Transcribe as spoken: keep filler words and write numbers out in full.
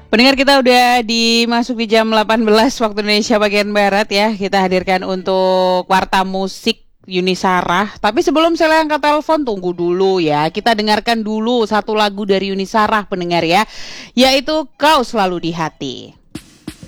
Pendengar kita udah dimasuk di jam delapan belas waktu Indonesia bagian Barat ya. Kita hadirkan untuk Warta Musik Yuni Sarah. Tapi sebelum saya angkat telepon, tunggu dulu ya. Kita dengarkan dulu satu lagu dari Yuni Sarah pendengar ya. Yaitu Kau Selalu di Hati.